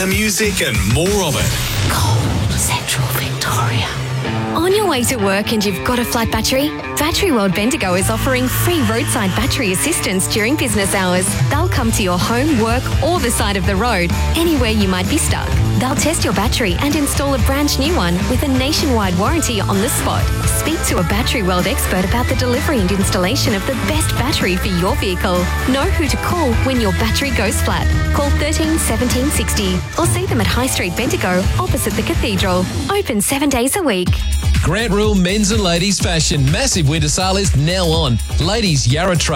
better music and more of it. Cold Central Victoria. On your way to work and you've got a flat battery? Battery World Bendigo is offering free roadside battery assistance during business hours. They'll come to your home, work or the side of the road, anywhere you might be stuck. They'll test your battery and install a brand new one with a nationwide warranty on the spot. Speak to a Battery World expert about the delivery and installation of the best battery for your vehicle. Know who to call when your battery goes flat. Call 13 17 60 or see them at High Street Bendigo opposite the Cathedral. Open 7 days a week. Grant Rule Men's and Ladies Fashion. Massive winter sale is now on. Ladies Yarra Trade.